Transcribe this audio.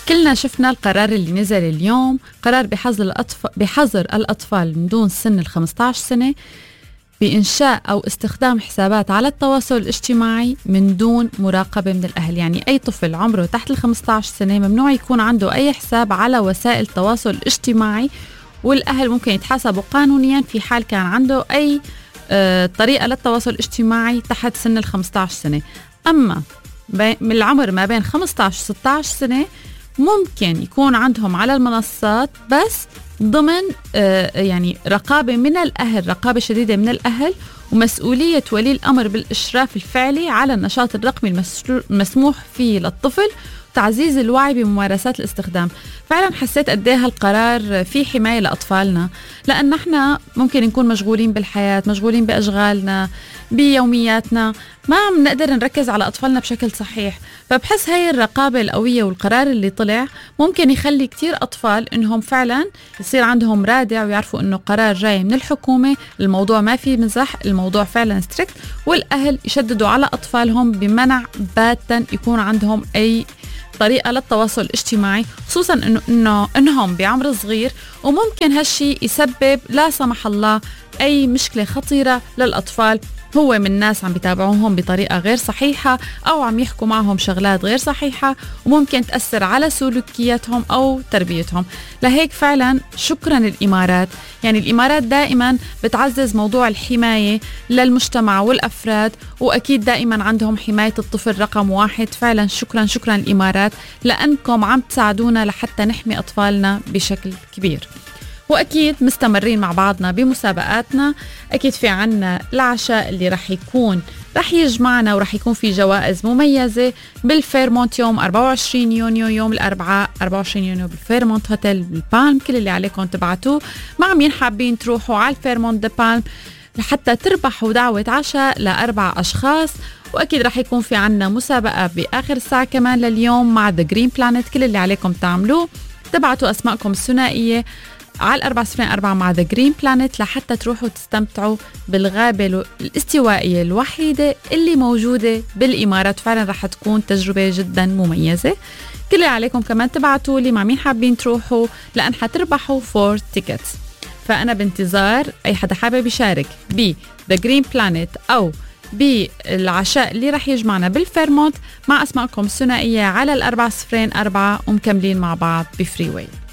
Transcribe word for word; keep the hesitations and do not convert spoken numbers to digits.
كلنا شفنا القرار اللي نزل اليوم، قرار بحظر الأطفال, بحظر الأطفال من دون سن الخمسة عشر سنة بإنشاء أو استخدام حسابات على التواصل الاجتماعي من دون مراقبة من الأهل. يعني أي طفل عمره تحت الخمسة عشر سنة ممنوع يكون عنده أي حساب على وسائل التواصل الاجتماعي، والأهل ممكن يتحاسبوا قانونيا في حال كان عنده أي آه طريقة للتواصل الاجتماعي تحت سن الخمسة عشر سنة. أما من العمر ما بين خمسة عشر ستة عشر سنة ممكن يكون عندهم على المنصات، بس ضمن آه يعني رقابة من الأهل، رقابة شديدة من الأهل، ومسؤولية ولي الأمر بالإشراف الفعلي على النشاط الرقمي المسموح فيه للطفل، تعزيز الوعي بممارسات الاستخدام. فعلا حسيت قد ايه هالقرار في حماية لأطفالنا، لأن احنا ممكن نكون مشغولين بالحياة، مشغولين بأشغالنا بيومياتنا، ما عم نقدر نركز على أطفالنا بشكل صحيح. فبحس هاي الرقابة القوية والقرار اللي طلع ممكن يخلي كتير أطفال إنهم فعلا يصير عندهم رادع ويعرفوا إنه قرار جاي من الحكومة، الموضوع ما فيه مزح، الموضوع فعلا ستريكت، والأهل يشددوا على أطفالهم بمنع باتا يكون عندهم أي طريقة للتواصل الاجتماعي، خصوصا إنه إنه إنهم بعمر صغير، وممكن هالشي يسبب لا سمح الله أي مشكلة خطيرة للأطفال. هو من ناس عم بيتابعوهم بطريقة غير صحيحة أو عم يحكوا معهم شغلات غير صحيحة، وممكن تأثر على سلوكياتهم أو تربيتهم. لهيك فعلا شكرا الإمارات، يعني الإمارات دائما بتعزز موضوع الحماية للمجتمع والأفراد، وأكيد دائما عندهم حماية الطفل رقم واحد. فعلا شكرا شكرا الإمارات، لأنكم عم تساعدونا لحتى نحمي أطفالنا بشكل كبير. وأكيد مستمرين مع بعضنا بمسابقاتنا. أكيد في عنا العشاء اللي رح يكون رح يجمعنا ورح يكون في جوائز مميزة بالفيرمونت يوم أربعة وعشرين يونيو، يوم الأربعاء أربعة وعشرين يونيو بالفيرمونت هوتيل بالبالم. كل اللي عليكم تبعتوه مع مين حابين تروحوا على الفيرمونت دي بالم لحتى تربحوا دعوة عشاء لأربع أشخاص. وأكيد رح يكون في عنا مسابقة بآخر الساعة كمان لليوم مع The Green Planet. كل اللي عليكم تعملوه تبعتوا أسماءكم الثنائية على الأربعة صفرين أربعة مع The Green Planet لحتى تروحوا تستمتعوا بالغابة الاستوائية الوحيدة اللي موجودة بالإمارات. فعلا رح تكون تجربة جدا مميزة. كل اللي عليكم كمان تبعتوا لي مع مين حابين تروحوا، لأن حتربحوا فور تيكتس. فأنا بانتظار أي حدا حابب يشارك ب The Green Planet أو بالعشاء اللي رح يجمعنا بالفيرمونت مع أسماءكم الثنائية على الأربعة صفرين أربعة، ومكملين مع بعض بفري واي.